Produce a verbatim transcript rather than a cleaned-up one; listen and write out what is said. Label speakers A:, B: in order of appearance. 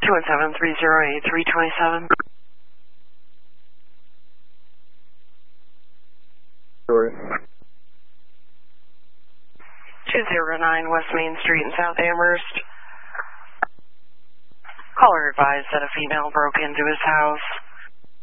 A: two one seven, three zero eight, three two seven.
B: Sorry.
A: two zero nine West Main Street in South Amherst. Caller advised that a female broke into his house.